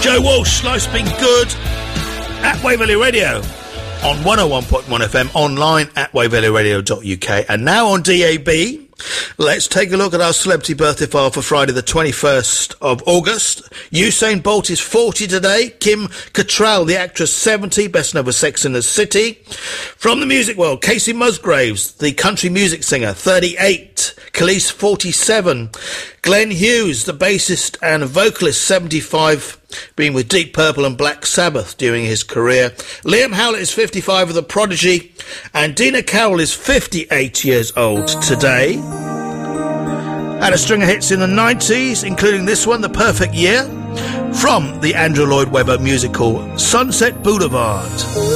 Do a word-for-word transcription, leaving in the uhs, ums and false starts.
Joe Walsh, Life's Been Good at Waverley Radio on one oh one point one F M, online at waverley radio dot U K, and now on D A B. Let's take a look at our celebrity birthday file for Friday the twenty-first of August. Usain Bolt is forty today. Kim Cattrall, the actress, seventy, best known for Sex and the City. From the music world, Casey Musgraves, the country music singer, thirty-eight. Khalees, forty-seven. Glenn Hughes, the bassist and vocalist, seventy-five, being with Deep Purple and Black Sabbath during his career. Liam Howlett is fifty-five with The Prodigy, and Dina Carroll is fifty-eight years old today. Had a string of hits in the nineties, including this one, The Perfect Year, from the Andrew Lloyd Webber musical Sunset Boulevard.